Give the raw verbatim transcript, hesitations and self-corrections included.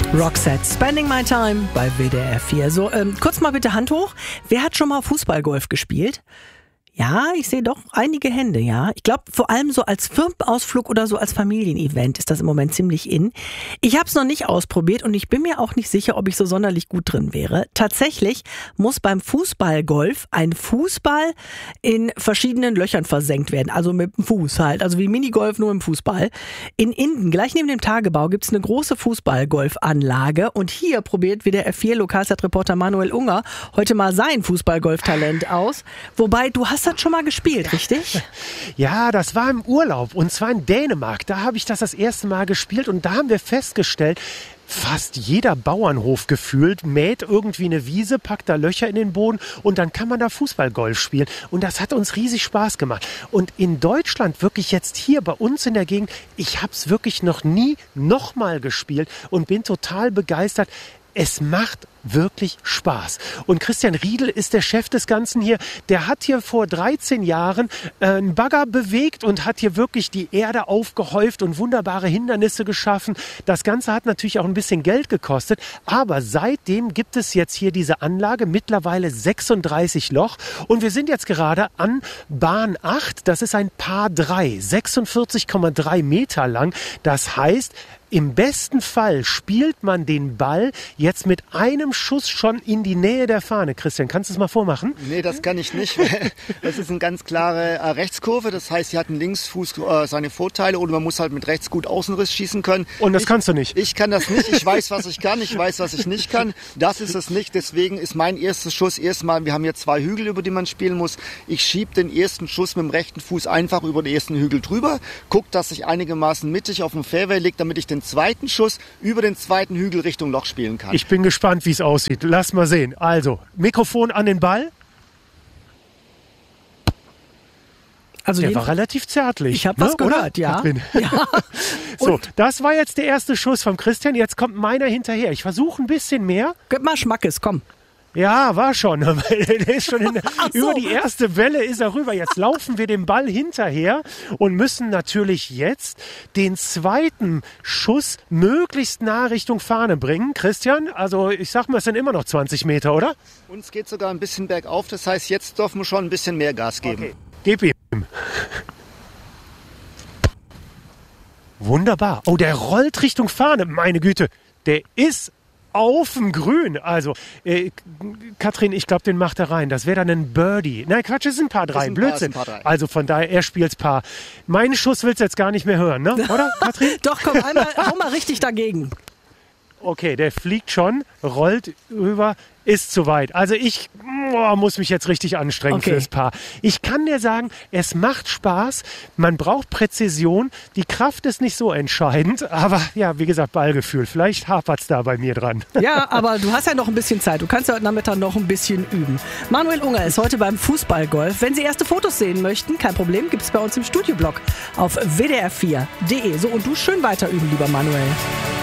Roxette, Spending My Time bei W D R vier. So, ähm, kurz mal bitte Hand hoch. Wer hat schon mal Fußballgolf gespielt? Ja, ich sehe doch einige Hände, ja. Ich glaube, vor allem so als Firmenausflug oder so als Familienevent ist das im Moment ziemlich in. Ich habe es noch nicht ausprobiert und ich bin mir auch nicht sicher, ob ich so sonderlich gut drin wäre. Tatsächlich muss beim Fußballgolf ein Fußball in verschiedenen Löchern versenkt werden. Also mit dem Fuß halt, also wie Minigolf nur im Fußball. In Inden, gleich neben dem Tagebau, gibt es eine große Fußballgolfanlage. Und hier probiert W D R vier Lokalzeitreporter Manuel Unger heute mal sein Fußballgolftalent aus. Wobei, du hast das schon mal gespielt, richtig? Ja, das war im Urlaub und zwar in Dänemark. Da habe ich das das erste Mal gespielt und da haben wir festgestellt, fast jeder Bauernhof gefühlt mäht irgendwie eine Wiese, packt da Löcher in den Boden und dann kann man da Fußballgolf spielen. Und das hat uns riesig Spaß gemacht. Und in Deutschland, wirklich jetzt hier bei uns in der Gegend, ich habe es wirklich noch nie nochmal gespielt und bin total begeistert. Es macht wirklich Spaß. Und Christian Riedel ist der Chef des Ganzen hier. Der hat hier vor dreizehn Jahren äh, einen Bagger bewegt und hat hier wirklich die Erde aufgehäuft und wunderbare Hindernisse geschaffen. Das Ganze hat natürlich auch ein bisschen Geld gekostet. Aber seitdem gibt es jetzt hier diese Anlage, mittlerweile sechsunddreißig Loch. Und wir sind jetzt gerade an Bahn acht. Das ist ein Par drei, sechsundvierzig Komma drei Meter lang. Das heißt, im besten Fall spielt man den Ball jetzt mit einem Schuss schon in die Nähe der Fahne. Christian, kannst du es mal vormachen? Nee, das kann ich nicht. Das ist eine ganz klare äh, Rechtskurve. Das heißt, sie hat einen Linksfuß äh, seine Vorteile und man muss halt mit rechts gut Außenriss schießen können. Und das ich, kannst du nicht? Ich kann das nicht. Ich weiß, was ich kann. Ich weiß, was ich nicht kann. Das ist es nicht. Deswegen ist mein erster Schuss erstmal, wir haben hier zwei Hügel, über die man spielen muss. Ich schiebe den ersten Schuss mit dem rechten Fuß einfach über den ersten Hügel drüber. Guck, dass ich einigermaßen mittig auf dem Fairway liege, damit ich den zweiten Schuss über den zweiten Hügel Richtung Loch spielen kann. Ich bin gespannt, wie es aussieht. Lass mal sehen. Also, Mikrofon an den Ball. Also der war relativ zärtlich. Ich habe was ne, gehört, ja. ja. So, das war jetzt der erste Schuss vom Christian. Jetzt kommt meiner hinterher. Ich versuche ein bisschen mehr. Gib mal Schmackes, komm. Ja, war schon. Der ist schon in, so. Über die erste Welle ist er rüber. Jetzt laufen wir dem Ball hinterher und müssen natürlich jetzt den zweiten Schuss möglichst nah Richtung Fahne bringen. Christian, also ich sag mal, es sind immer noch zwanzig Meter, oder? Uns geht sogar ein bisschen bergauf. Das heißt, jetzt dürfen wir schon ein bisschen mehr Gas geben. Okay. Gib ihm. Wunderbar. Oh, der rollt Richtung Fahne. Meine Güte, der ist auf dem Grün. Also, äh, Katrin, ich glaube, den macht er rein. Das wäre dann ein Birdie. Nein, Quatsch, es ist ein Paar drei. Ein Blödsinn. Paar drei. Also von daher, er spielt's Paar. Meinen Schuss willst du jetzt gar nicht mehr hören, ne? Oder, Katrin? Doch, komm, einmal, hau mal richtig dagegen. Okay, der fliegt schon, rollt rüber, ist zu weit. Also ich oh, muss mich jetzt richtig anstrengen okay. fürs Paar. Ich kann dir sagen, es macht Spaß, man braucht Präzision, die Kraft ist nicht so entscheidend, aber ja, wie gesagt, Ballgefühl, vielleicht hapert's da bei mir dran. Ja, aber du hast ja noch ein bisschen Zeit, du kannst ja heute Nachmittag noch ein bisschen üben. Manuel Unger ist heute beim Fußballgolf. Wenn Sie erste Fotos sehen möchten, kein Problem, gibt es bei uns im Studioblog auf w d r vier punkt d e. So, und du schön weiter üben, lieber Manuel.